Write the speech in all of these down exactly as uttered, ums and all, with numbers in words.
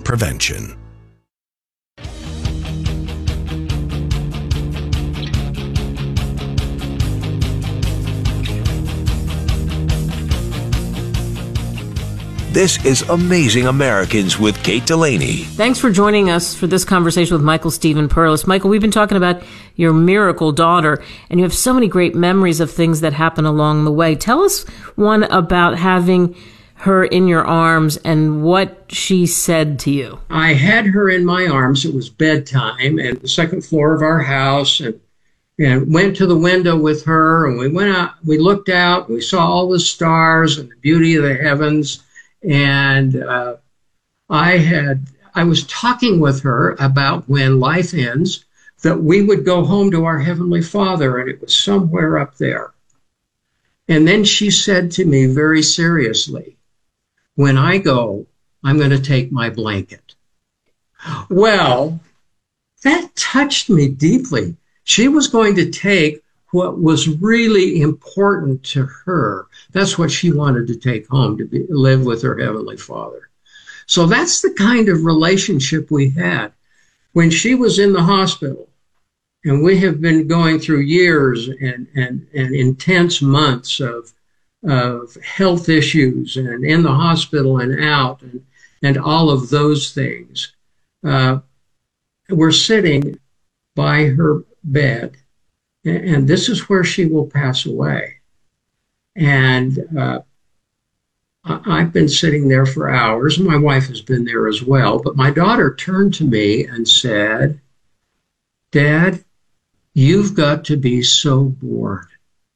prevention. This is Amazing Americans with Kate Delaney. Thanks for joining us for this conversation with Michael Stephen Perlis. Michael, we've been talking about your miracle daughter, and you have so many great memories of things that happen along the way. Tell us one about having her in your arms and what she said to you. I had her in my arms. It was bedtime at the second floor of our house, and and went to the window with her, and we went out, we looked out, we saw all the stars and the beauty of the heavens. And uh, I had, I was talking with her about when life ends, that we would go home to our Heavenly Father, and it was somewhere up there. And then she said to me very seriously, when I go, I'm going to take my blanket. Well, that touched me deeply. She was going to take what was really important to her. That's what she wanted to take home, to be, live with her Heavenly Father. So that's the kind of relationship we had. When she was in the hospital, and we have been going through years and, and, and intense months of, of health issues, and in the hospital and out, and, and all of those things, uh, we're sitting by her bed. And this is where she will pass away. And uh, I've been sitting there for hours. My wife has been there as well. But my daughter turned to me and said, Dad, you've got to be so bored.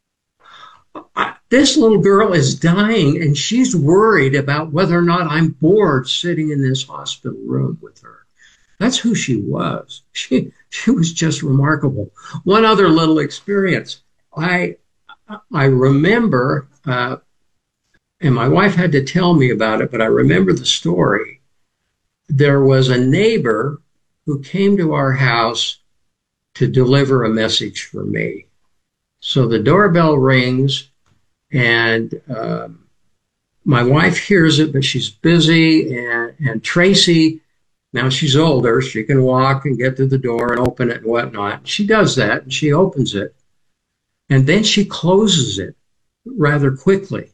I, this little girl is dying, and she's worried about whether or not I'm bored sitting in this hospital room with her. That's who she was. She she was just remarkable. One other little experience. I I remember, uh, and my wife had to tell me about it, but I remember the story. There was a neighbor who came to our house to deliver a message for me. So the doorbell rings, and um, my wife hears it, but she's busy, and, and Tracy, now she's older, she can walk and get to the door and open it and whatnot. She does that, and she opens it. And then she closes it rather quickly.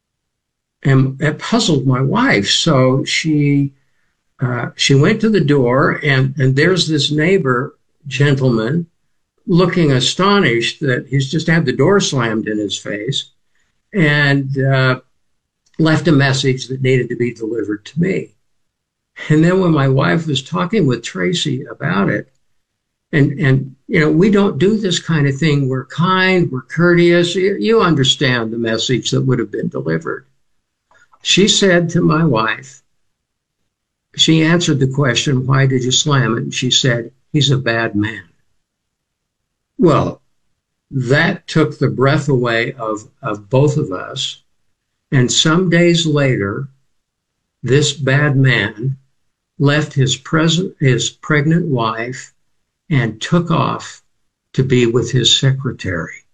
And it puzzled my wife. So she uh, she went to the door, and, and there's this neighbor gentleman looking astonished that he's just had the door slammed in his face, and uh, left a message that needed to be delivered to me. And then when my wife was talking with Tracy about it, and, and you know, we don't do this kind of thing. We're kind, we're courteous. You, you understand the message that would have been delivered. She said to my wife, she answered the question, why did you slam it? And she said, he's a bad man. Well, that took the breath away of, of both of us. And some days later, this bad man left his present, his pregnant wife and took off to be with his secretary.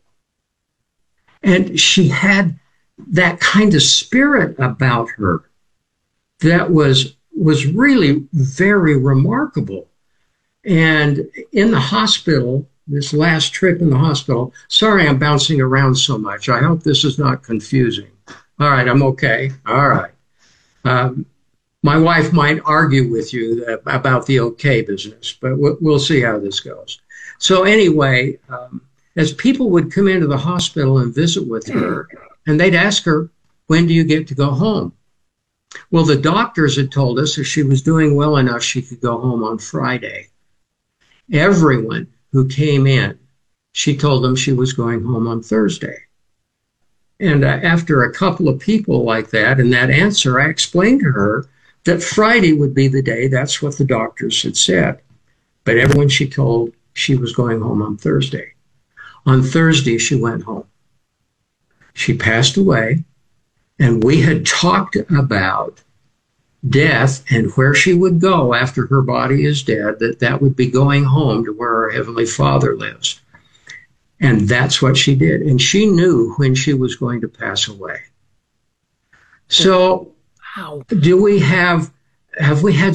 And she had that kind of spirit about her that was, was really very remarkable. And in the hospital, this last trip in the hospital, sorry I'm bouncing around so much. I hope this is not confusing. All right, I'm okay. All right. Um, my wife might argue with you that, about the okay business, but we'll, we'll see how this goes. So anyway, um, as people would come into the hospital and visit with her, and they'd ask her, when do you get to go home? Well, the doctors had told us if she was doing well enough, she could go home on Friday. Everyone who came in, she told them she was going home on Thursday. And uh, after a couple of people like that and that answer, I explained to her that Friday would be the day. That's what the doctors had said. But everyone she told she was going home on Thursday. On Thursday, she went home. She passed away, and we had talked about death and where she would go after her body is dead, that that would be going home to where our Heavenly Father lives. And that's what she did. And she knew when she was going to pass away. So, wow. do we have, have we had